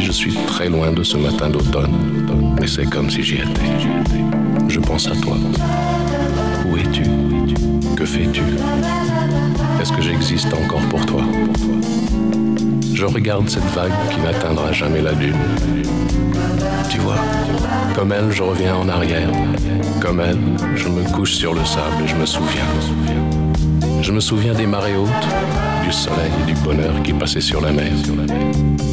je suis très loin de ce matin d'automne, mais c'est comme si j'y étais. Je pense à toi. Où es-tu? Que fais-tu? Est-ce que j'existe encore pour toi? Je regarde cette vague qui n'atteindra jamais la lune. Tu vois, comme elle, je reviens en arrière. Comme elle, je me couche sur le sable et je me souviens. Je me souviens des marées hautes, du soleil et du bonheur qui passaient sur la mer.